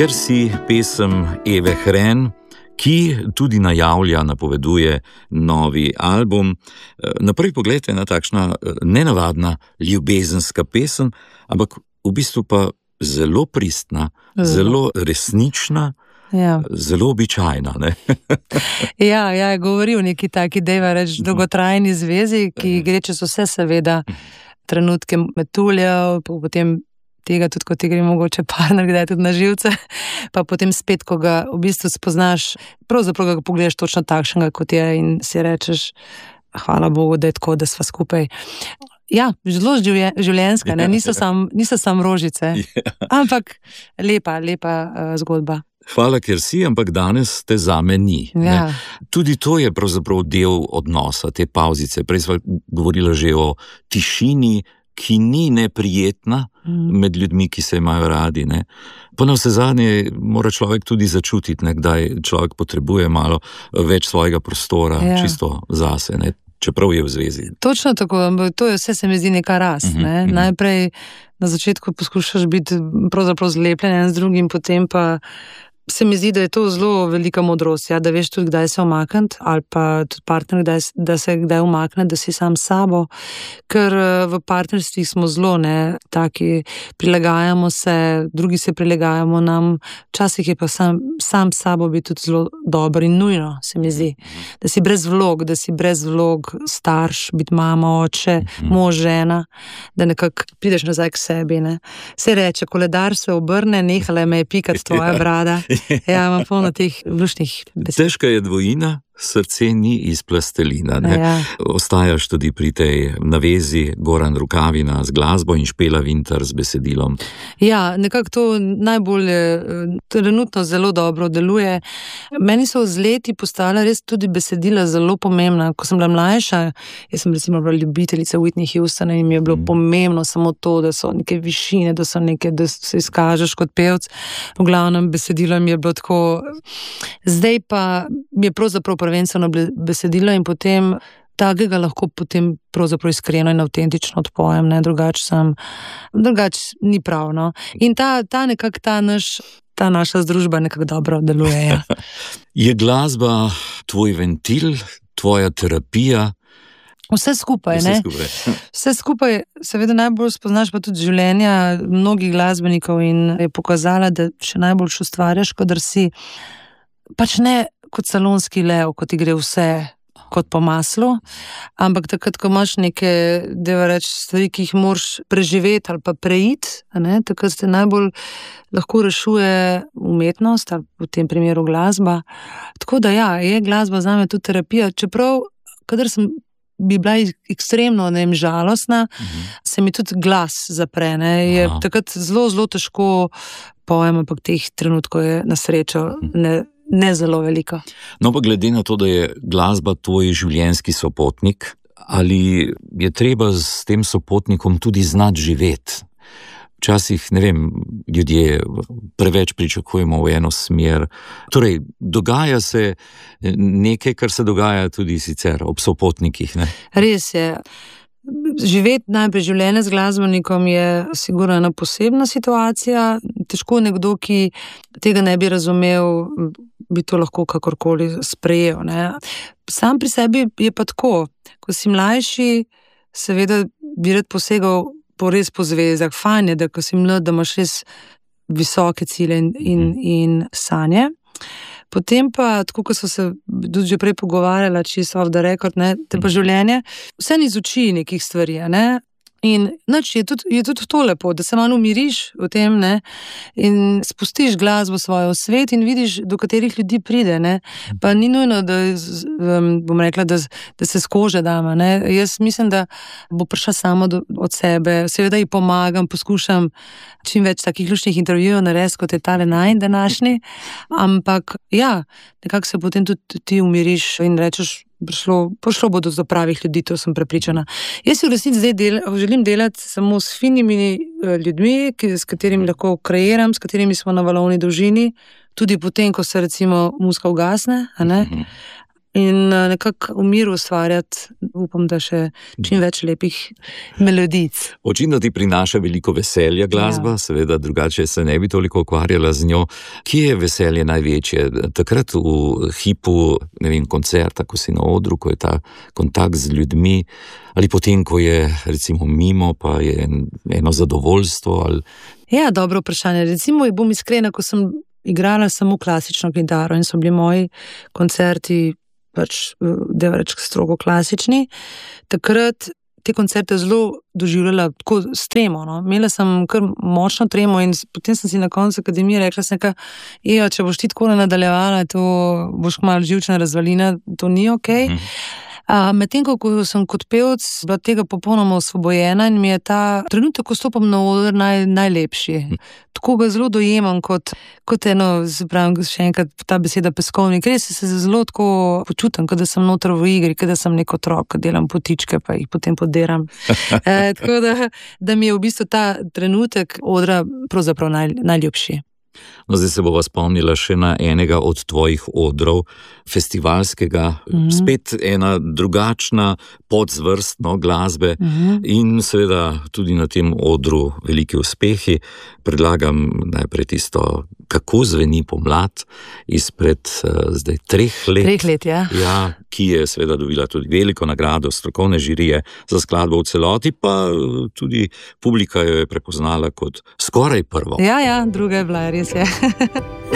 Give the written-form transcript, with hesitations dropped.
Ker si pesem Eve Hren, ki tudi najavlja, napoveduje novi album. Na prvi pogled je ena takšna nenavadna ljubezenska pesem, ampak v bistvu pa zelo pristna, zelo resnična, zelo običajna. Ne? Ja, govori o neki taki, dejva reč, dolgotrajni zvezi, ki gre čez vse seveda trenutke metuljev, potem tega tudi, ko ti gre mogoče partner, kdaj tudi na živce, pa potem spet, ko ga v bistvu spoznaš, pravzaprav ga pogledaš točno takšnega, kot je in si rečeš, hvala Bogu, da je tako, da sva skupaj. Ja, zelo življenjska, ne? Niso sam rožice, ampak lepa zgodba. Hvala, ker si, ampak danes te zame ni. Ja. Tudi to je pravzaprav del odnosa, te pavzice. Prej sva govorila že o tišini, ki ni neprijetna med ljudmi, ki se imajo radi. Ne. Pa na vse zadnje mora človek tudi začutiti, kdaj človek potrebuje malo več svojega prostora, čisto zase, ne, čeprav je v zvezi. Točno tako, to je vse, se mi zdi neka rast. Ne. Najprej na začetku poskušaš biti pravzaprav zlepljen en z drugim, potem pa se mi zdi, da je to zelo velika modrost, ja, da veš tudi, kdaj se umakniti, ali pa tudi partner, da se kdaj umakne, da si sam s sabo, ker v partnerstvih smo zelo, taki, prilagajamo se, drugi se prilagajamo nam, včasih je pa sam s sabo biti tudi zelo dober in nujno, se mi zdi, da si brez vlog, starš, biti mama, oče, mož, žena, da nekako prideš nazaj k sebi, ne. Se reče, koledar se obrne, nehala me je pikati tvoja brada. Ja, imam polno teh luštnih besed. Težka je dvojina, srce ni iz plastelina. Ja. Ostajaš tudi pri tej navezi Goran Rukavina z glasbo in Špela Vintar z besedilom. Ja, nekako to najbolj trenutno zelo dobro deluje. Meni so z leti postala res tudi besedila zelo pomembna. Ko sem bila mlajša, jaz sem recimo bila ljubiteljica Whitney Houstona in mi je bilo pomembno samo to, da so neke višine, da se izkažeš kot pevc. V glavnem besedilo mi je bilo tako. Zdaj pa mi je pravzaprav prvenstveno besedilo in potem takega lahko potem pravzaprav iskreno in avtentično odpojem, ne, drugač ni prav, no. In ta naša združba nekako dobro deluje, ja. Je glasba tvoj ventil, tvoja terapija? Vse skupaj, ne? Vse skupaj, seveda najbolj spoznaš pa tudi življenja mnogih glasbenikov in je pokazala, da še najbolj ustvarjaš, kadar si pač ne kot salonski lev, ko ti gre vse kot po maslu, ampak takrat, ko imaš neke, deva reč, stvari, ki jih moraš preživeti ali pa preiti, takrat se najbolj lahko rešuje umetnost ali v tem primeru glasba. Tako da ja, je glasba zame tudi terapija, čeprav, kadar bi bila ekstremno, žalostna, se mi tudi glas zapre, ne, je takrat zelo težko pojem, ampak teh trenutkov je na srečo ne zelo veliko. No pa glede na to, da je glasba tvoj življenjski sopotnik, ali je treba s tem sopotnikom tudi znati živeti? Včasih, ne vem, ljudje preveč pričakujemo v eno smer. Torej, dogaja se nekaj, kar se dogaja tudi sicer ob sopotnikih, ne? Res je. Živeti najprej življenje z glasbenikom je sigurno ena posebna situacija. Težko nekdo, ki tega ne bi razumel, bi to lahko kakorkoli sprejel, ne. Sam pri sebi je pa tako, ko si mlajši, seveda bi rad posegal res po zvezdah. Fajn je, da ko si mlad, da imaš res visoke cilje in sanje. Potem pa, tako ko so se tudi že prej pogovarjala, čisto off the record, ne, te pa življenje, vse izuči nekih stvari, ne. In je tudi to lepo, da se malo umiriš v tem, ne, in spustiš glasbo svojo v svet in vidiš, do katerih ljudi pride, ne. Pa ni nujno, da bom rekla, da se skože dama, ne. Jaz mislim, da bo prišla sama od sebe, seveda ji pomagam, poskušam čim več takih luštnih intervjujev narediti, kot je tale najin današnji, ampak ja, nekako se potem tudi ti umiriš in rečeš, prišlo bo do pravih ljudi, to sem prepričana. Jaz si v resnici zdaj želim delati samo s finimi ljudmi, s katerimi lahko kreiram, s katerimi smo na valovni dolžini, tudi potem, ko se recimo muzika ugasne, in nekako v miru ustvarjati, upam, da še čim več lepih melodic. Očitno ti prinaša veliko veselja glasba, seveda drugače se ne bi toliko ukvarjala z njo. Kje je veselje največje? Takrat v hipu, ne vem, koncerta, ko si na odru, ko je ta kontakt z ljudmi, ali potem, ko je recimo mimo, pa je eno zadovoljstvo? Ali... Ja, dobro vprašanje. Recimo, bom iskrena, ko sem igrala samo klasično kitaro in so bili moji koncerti pač reč strogo klasični. Takrat te koncerte zelo doživljala tako s tremo. No? Imela sem kar močno tremo in potem sem si na koncu akademije rekla, če boš ti tako nadaljevala, to boš malo živčna razvalina, to ni okej. Medtem, ko sem kot pevec bila tega popolnoma osvobojena in mi je ta trenutek, ko stopam na oder, najlepši. Tako ga zelo dojemam kot eno, še enkrat ta beseda peskovnik, res se zelo tako počutim, kada sem noter v igri, kada sem nek otrok, delam potičke, pa jih potem poderam. Tako da mi je v bistvu ta trenutek odra pravzaprav najljubši. No, zdaj se bova spomnila še na enega od tvojih odrov, festivalskega, spet ena drugačna podzvrst glasbe in seveda tudi na tem odru veliki uspehi. Predlagam najprej tisto, kako zveni pomlad izpred zdaj 3 let. 3 let, ja. Ja, ki je seveda dobila tudi veliko nagrado strokovne žirije za skladbo v celoti, pa tudi publika jo je prepoznala kot skoraj prvo. Ja, druga je bila, res je.